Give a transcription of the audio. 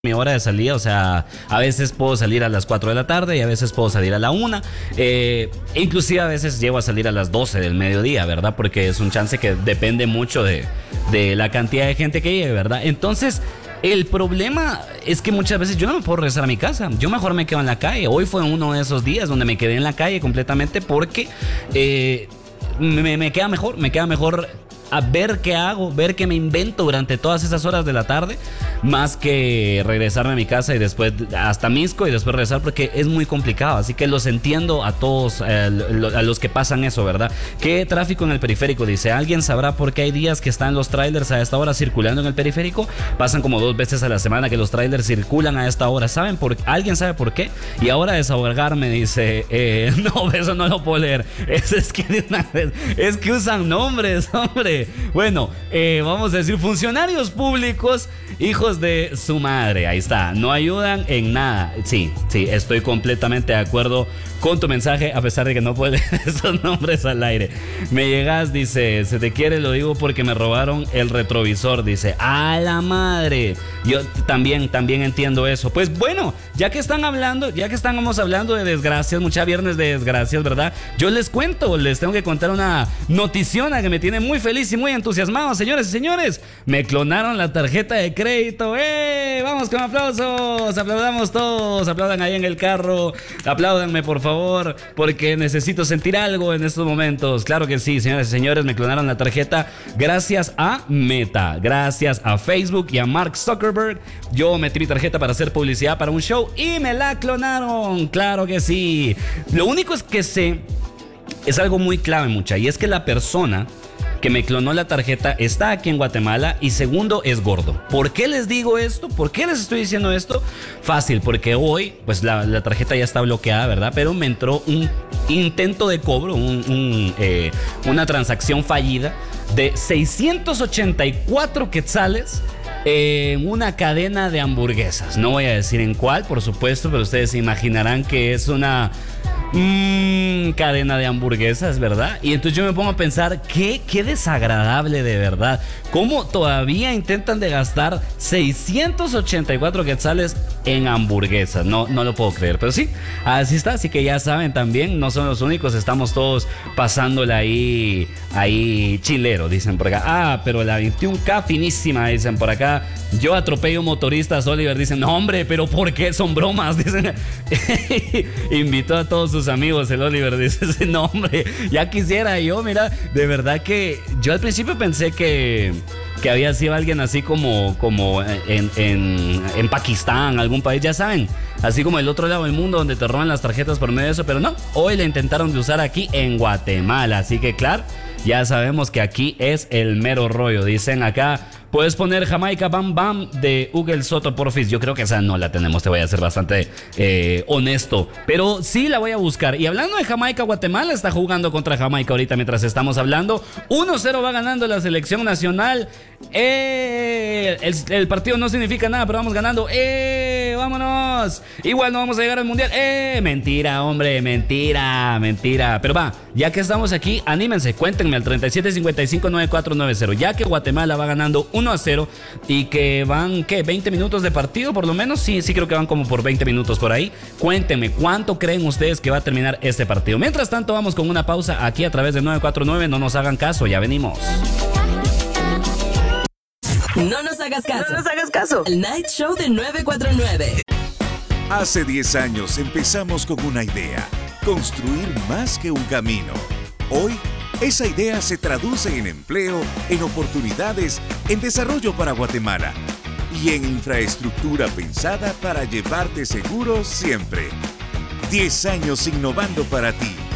mi hora de salida, o sea, a veces puedo salir a las 4 de la tarde y a veces puedo salir a la 1, inclusive a veces llego a salir a las 12 del mediodía, ¿verdad? Porque es un chance que depende mucho de la cantidad de gente que llegue, ¿verdad? Entonces, el problema es que muchas veces yo no me puedo regresar a mi casa, yo mejor me quedo en la calle. Hoy fue uno de esos días donde me quedé en la calle completamente porque me queda mejor a ver qué hago, ver qué me invento durante todas esas horas de la tarde, más que regresarme a mi casa y después hasta Misco y después regresar, porque es muy complicado. Así que los entiendo a todos, a los que pasan eso, ¿verdad? ¿Qué tráfico en el periférico? Dice, ¿alguien sabrá por qué hay días que están los trailers a esta hora circulando en el periférico? Pasan como 2 veces a la semana que los trailers circulan a esta hora. ¿Alguien sabe por qué? Y ahora desahogarme, dice, no, eso no lo puedo leer. Es que de una vez, es que usan nombres, hombre. Bueno, vamos a decir funcionarios públicos, hijos de su madre. Ahí está, no ayudan en nada. Sí, estoy completamente de acuerdo con tu mensaje, a pesar de que no puedo leer esos nombres al aire. Me llegas, dice, se te quiere, lo digo porque me robaron el retrovisor. Dice, ¡a la madre! Yo también entiendo eso. Pues bueno, ya que estamos hablando de desgracias, mucha viernes de desgracias, ¿verdad? Yo les tengo que contar una noticiona que me tiene muy feliz y muy entusiasmado, señores y señores. Me clonaron la tarjeta de crédito. Vamos con aplausos, aplaudamos todos, aplaudan ahí en el carro, apláudanme por favor, porque necesito sentir algo en estos momentos. Claro que sí, señores y señores, me clonaron la tarjeta gracias a Meta, gracias a Facebook y a Mark Zuckerberg. Yo metí mi tarjeta para hacer publicidad para un show y me la clonaron, claro que sí. Lo único es que es algo muy clave, mucha, y es que la persona que me clonó la tarjeta está aquí en Guatemala y segundo, es gordo. ¿Por qué les digo esto? ¿Por qué les estoy diciendo esto? Fácil, porque hoy pues la tarjeta ya está bloqueada, ¿verdad? Pero me entró un intento de cobro, una transacción fallida de 684 quetzales en una cadena de hamburguesas. No voy a decir en cuál, por supuesto, pero ustedes se imaginarán que es una cadena de hamburguesas, ¿verdad? Y entonces yo me pongo a pensar, qué desagradable de verdad. ¿Cómo todavía intentan de gastar 684 quetzales en hamburguesas? No lo puedo creer, pero sí, así está. Así que ya saben también, no son los únicos, estamos todos pasándola ahí chilero, dicen por acá. Pero la 21K finísima, dicen por acá. Yo atropello motoristas, Oliver, dicen, no hombre, pero ¿por qué? Son bromas, dicen. Invitó a todos sus amigos, el Oliver, dice, no hombre, ya quisiera yo, mira, de verdad que yo al principio pensé que había sido alguien así como en Pakistán, algún país, ya saben, así como el otro lado del mundo donde te roban las tarjetas por medio de eso, pero no, hoy la intentaron de usar aquí en Guatemala, así que claro, ya sabemos que aquí es el mero rollo. Dicen acá, puedes poner Jamaica Bam Bam de Ugel Soto, porfis. Yo creo que esa no la tenemos, te voy a ser bastante honesto, pero sí la voy a buscar. Y hablando de Jamaica, Guatemala está jugando contra Jamaica ahorita mientras estamos hablando. 1-0 va ganando la selección nacional. El partido no significa nada, pero vamos ganando. Vámonos. Igual no vamos a llegar al mundial. Mentira, hombre, mentira. Pero va, ya que estamos aquí, anímense, cuéntenme al 37559490. Ya que Guatemala va ganando 1-0 y que van, ¿qué? 20 minutos de partido por lo menos. Sí, creo que van como por 20 minutos por ahí. Cuéntenme, ¿cuánto creen ustedes que va a terminar este partido? Mientras tanto, vamos con una pausa aquí a través de 949. No nos hagan caso, ya venimos. No nos hagas caso. El Night Show de 949. Hace 10 años empezamos con una idea: construir más que un camino. Hoy, esa idea se traduce en empleo, en oportunidades, en desarrollo para Guatemala y en infraestructura pensada para llevarte seguro siempre. 10 años innovando para ti.